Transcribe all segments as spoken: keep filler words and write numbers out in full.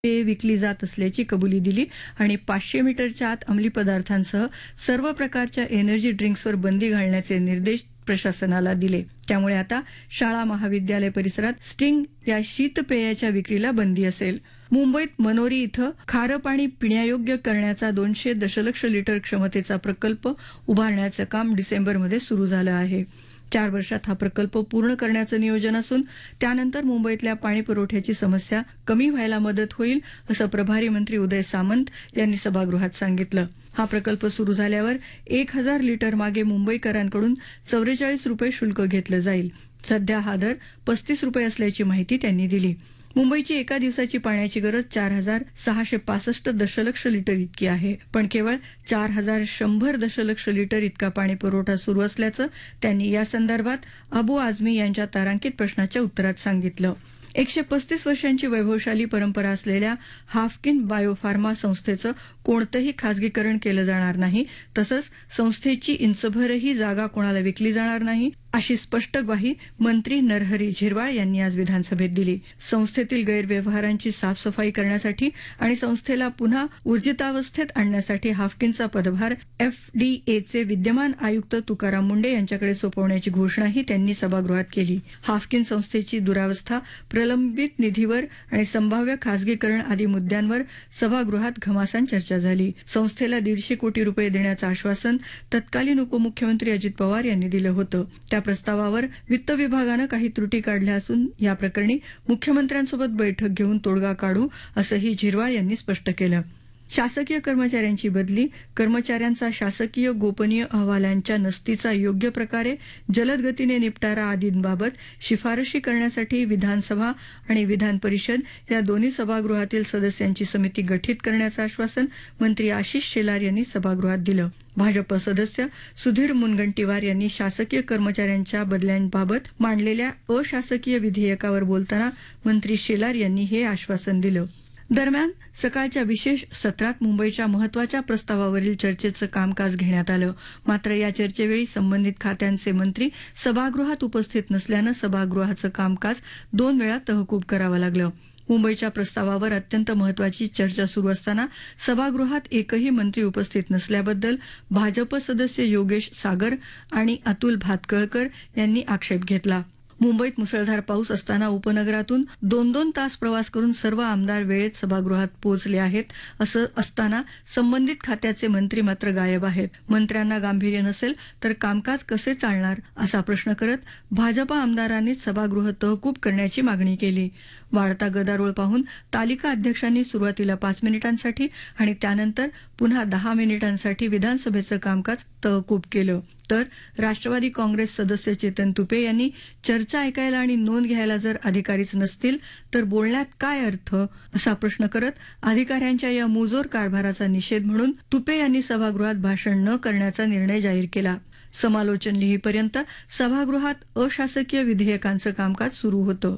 पेये विकली जात असल्याची कबुली दिली आणि पाचशे मीटरच्या आत अंमली पदार्थांसह सर्व प्रकारच्या एनर्जी ड्रिंक्सवर बंदी घालण्याचे निर्देश प्रशासनाला दिले. त्यामुळे आता शाळा महाविद्यालय परिसरात स्टिंग या शीतपेयाच्या विक्रीला बंदी असेल. मुंबईत मनोरी इथं खारं पाणी पिण्यायोग्य करण्याचा दोनशे दशलक्ष लिटर क्षमतेचा प्रकल्प उभारण्याचं काम डिसेंबरमध्ये सुरू झालं आहे. चार वर्षात हा प्रकल्प पूर्ण करण्याचं नियोजन असून त्यानंतर मुंबईतल्या पाणी पुरवठ्याची समस्या कमी व्हायला मदत होईल असं प्रभारी मंत्री उदय सामंत यांनी सभागृहात सांगितलं. हा प्रकल्प सुरू झाल्यावर एक हजार लिटर मागे मुंबईकरांकडून चौवेचाळीस रुपये शुल्क घेतलं जाईल. सध्या हा दर पस्तीस रुपये असल्याची माहिती त्यांनी दिली. मुंबईची एका दिवसाची पाण्याची गरज चार हजार सहाशे पासष्ट दशलक्ष लिटर इतकी आहे, पण केवळ चार हजार शंभर दशलक्ष लिटर इतका पाणी पुरवठा सुरू असल्याचं त्यांनी या संदर्भात अबू आझमी यांच्या तारांकित प्रश्नाच्या उत्तरात सांगितलं. एकशे पस्तीस वर्षांची वैभवशाली परंपरा असलेल्या हाफकिन बायोफार्मा संस्थेचं कोणतंही खासगीकरण केलं जाणार नाही, तसंच संस्थेची इंचभरही जागा कोणाला विकली जाणार नाही अशी स्पष्ट ग्वाही मंत्री नरहरी झिरवाळ यांनी आज विधानसभेत दिली. संस्थेतील गैरव्यवहारांची साफसफाई करण्यासाठी आणि संस्थेला पुन्हा ऊर्जितावस्थेत आणण्यासाठी हाफकिनचा पदभार एफडीएचे विद्यमान आयुक्त तुकाराम मुंडे यांच्याकडे सोपवण्याची घोषणाही त्यांनी सभागृहात केली. हाफकिन संस्थेची दुरावस्था, प्रलंबित निधीवर आणि संभाव्य खासगीकरण आदी मुद्द्यांवर सभागृहात घमासान चर्चा झाली. संस्थेला दीडशे कोटी रुपये देण्याचं आश्वासन तत्कालीन उपमुख्यमंत्री अजित पवार यांनी दिलं होतं. त्या प्रस्तावावर वित्त विभागानं काही त्रुटी काढल्या असून या प्रकरणी मुख्यमंत्र्यांसोबत बैठक घेऊन तोडगा काढू असंही झिरवाळ यांनी स्पष्ट केलं. शासकीय कर्मचाऱ्यांची बदली, कर्मचाऱ्यांचा शासकीय गोपनीय अहवालांच्या नस्तीचा योग्य प्रकारे जलद गतीने निपटारा आदींबाबत शिफारशी करण्यासाठी विधानसभा आणि विधान परिषद या दोन्ही सभागृहातील सदस्यांची समिती गठीत करण्याचं आश्वासन मंत्री आशिष शेलार यांनी सभागृहात दिलं. भाजप सदस्य सुधीर मुनगंटीवार यांनी शासकीय कर्मचाऱ्यांच्या बदल्यांबाबत मांडलेल्या अशासकीय विधेयकावर बोलताना मंत्री शेलार यांनी हे आश्वासन दिलं. दरम्यान सकाळच्या विशेष सत्रात मुंबईच्या महत्वाच्या प्रस्तावावरील चर्चेचं कामकाज घेण्यात आलं. मात्र या चर्चेवेळी संबंधित खात्यांचे मंत्री सभागृहात उपस्थित नसल्यानं सभागृहाचं कामकाज दोन वेळा तहकूब करावं लागलं. मुंबईच्या प्रस्तावावर अत्यंत महत्वाची चर्चा सुरू असताना सभागृहात एकही मंत्री उपस्थित नसल्याबद्दल भाजप सदस्य योगेश सागर आणि अतुल भातकळकर यांनी आक्षेप घेतला. मुंबईत मुसळधार पाऊस असताना उपनगरातून दोन दोन तास प्रवास करून सर्व आमदार वेळेत सभागृहात पोहोचले आहेत. असं असताना संबंधित खात्याचे मंत्री मात्र गायब आहेत. मंत्र्यांना गांभीर्य नसेल तर कामकाज कसे चालणार असा प्रश्न करत भाजप आमदारांनीच सभागृह तहकूब करण्याची मागणी केली. वाढता गदारोळ पाहून तालिका अध्यक्षांनी सुरुवातीला पाच मिनिटांसाठी आणि त्यानंतर पुन्हा दहा मिनिटांसाठी विधानसभेचं कामकाज तहकूब केलं. तर राष्ट्रवादी काँग्रेस सदस्य चेतन तुपे यांनी चर्चा ऐकायला आणि नोंद घ्यायला जर अधिकारीच नसतील तर बोलण्यात काय अर्थ असा प्रश्न करत अधिकाऱ्यांच्या या मुजोर कारभाराचा निषेध म्हणून तुपे यांनी सभागृहात भाषण न करण्याचा निर्णय जाहीर केला. समालोचन लिहीपर्यंत सभागृहात अशासकीय विधेयकांचं कामकाज सुरू होतं.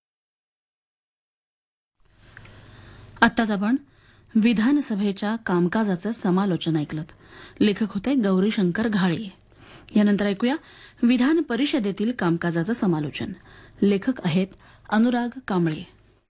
आत्ताच आपण विधानसभेच्या कामकाजाचं समालोचन ऐकलं. लेखक होते गौरीशंकर घाळे. यानंतर ऐकूया विधान परिषदेतील कामकाजाचं समालोचन. लेखक आहेत अनुराग कांबळे.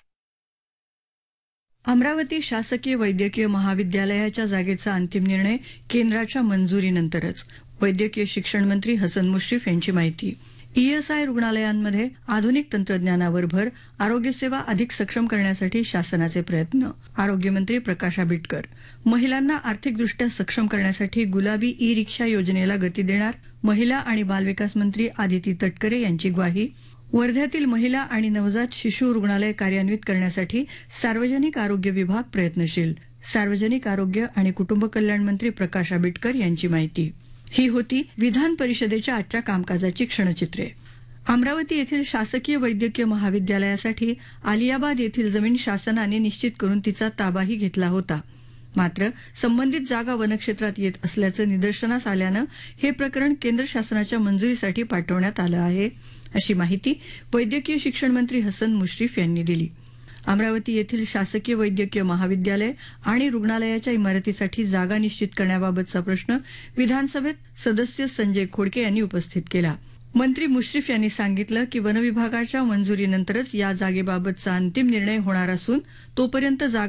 अमरावती शासकीय वैद्यकीय महाविद्यालयाच्या जागेचा अंतिम निर्णय केंद्राच्या मंजुरीनंतरच, वैद्यकीय शिक्षण मंत्री हसन मुश्रीफ यांची माहिती. ईएसआय रुग्णालयांमध्ये आधुनिक तंत्रज्ञानावर भर, आरोग्यसेवा अधिक सक्षम करण्यासाठी शासनाचे प्रयत्न. आरोग्यमंत्री प्रकाश आंबेडकर. महिलांना आर्थिकदृष्ट्या सक्षम करण्यासाठी गुलाबी ई रिक्षा योजनेला गती देणार, महिला आणि बालविकास मंत्री आदिती तटकरे यांची ग्वाही. वर्ध्यातील महिला आणि नवजात शिशु रुग्णालय कार्यान्वित करण्यासाठी सार्वजनिक आरोग्य विभाग प्रयत्नशील. सार्वजनिक आरोग्य आणि कुटुंब कल्याण मंत्री प्रकाश आंबेडकर यांची माहिती. ही होती विधान परिषदेच्या आजच्या कामकाजाची क्षणचित्रे. अमरावती येथील शासकीय वैद्यकीय महाविद्यालयासाठी आलियाबाद येथील जमीन शासनाने निश्चित करून तिचा ताबाही घेतला होता. मात्र संबंधित जागा वनक्षेत्रात येत असल्याचं निदर्शनास आल्यानं हे प्रकरण केंद्र शासनाच्या मंजुरीसाठी पाठवण्यात आलं आहे, अशी माहिती वैद्यकीय शिक्षण मंत्री हसन मुश्रीफ यांनी दिली. अमरावती येथील शासकीय वैद्यकीय महाविद्यालय आणि रुग्णालयाच्या इमारतीसाठी जागा निश्चित करण्याबाबतचा प्रश्न विधानसभेत सदस्य संजय खोडके यांनी उपस्थित केला. मंत्री मुश्रीफ यांनी सांगितलं की वनविभागाच्या मंजुरीनंतरच या जागेबाबतचा अंतिम निर्णय होणार असून तोपर्यंत जागा